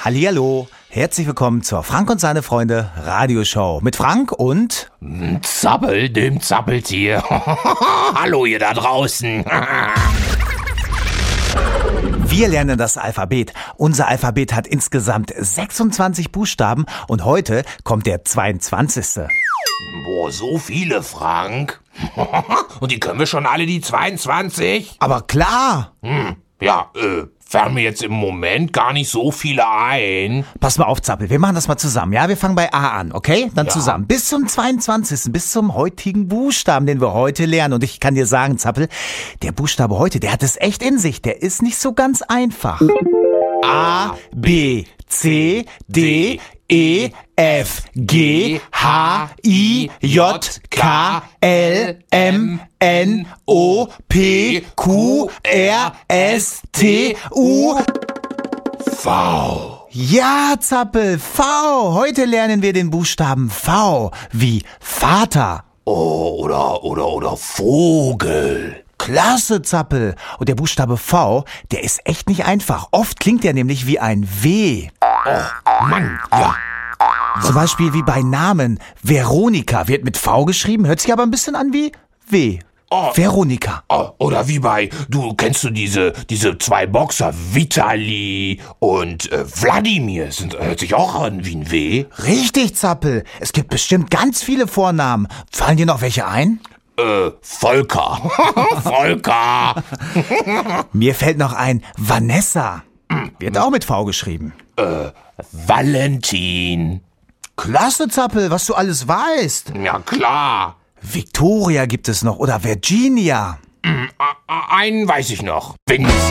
Hallihallo, herzlich willkommen zur Frank und seine Freunde Radioshow mit Frank und Zappel, dem Zappeltier. Hallo ihr da draußen. wir lernen das Alphabet. Unser Alphabet hat insgesamt 26 Buchstaben und heute kommt der 22. Boah, so viele, Frank. Und die können wir schon alle, die 22? Aber klar. Fallen mir jetzt im Moment gar nicht so viele ein. Pass mal auf, Zappel, wir machen das mal zusammen, ja? Wir fangen bei A an, okay? Dann Ja. zusammen. Bis zum 22., bis zum heutigen Buchstaben, den wir heute lernen. Und ich kann dir sagen, Zappel, der Buchstabe heute, der hat es echt in sich. Der ist nicht so ganz einfach. A, B, C, D, E, F, G, H, I, J, K, L, M, N, O, P, Q, R, S, T, U, V. Ja, Zappel, V. Heute lernen wir den Buchstaben V wie Vater. Oh, oder Vogel. Klasse, Zappel. Und der Buchstabe V, der ist echt nicht einfach. Oft klingt der nämlich wie ein W. Mann, ja. Zum Beispiel wie bei Namen. Veronika wird mit V geschrieben, hört sich aber ein bisschen an wie W. Veronika. Oh, oder wie kennst du diese zwei Boxer, Vitali und Wladimir, hört sich auch an wie ein W. Richtig, Zappel. Es gibt bestimmt ganz viele Vornamen. Fallen dir noch welche ein? Volker. Volker. Mir fällt noch ein Vanessa. Wird auch mit V geschrieben. Valentin. Klasse, Zappel, was du alles weißt. Ja, klar. Victoria gibt es noch oder Virginia. Einen weiß ich noch. Wegen